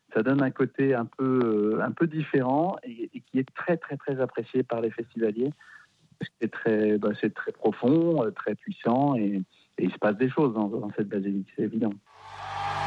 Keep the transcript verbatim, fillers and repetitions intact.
ça donne un côté un peu, euh, un peu différent et, et qui est très, très, très apprécié par les festivaliers. C'est très, bah, c'est très profond, euh, très puissant et, et il se passe des choses dans, dans cette basilique, c'est évident.